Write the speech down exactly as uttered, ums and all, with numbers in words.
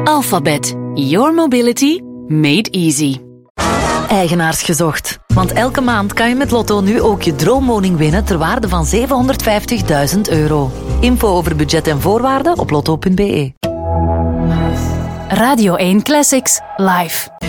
Alphabet. Your mobility made easy. Eigenaars gezocht. Want elke maand kan je met Lotto nu ook je droomwoning winnen ter waarde van zevenhonderdvijftigduizend euro. Info over budget en voorwaarden op lotto punt be. Radio één Classics live.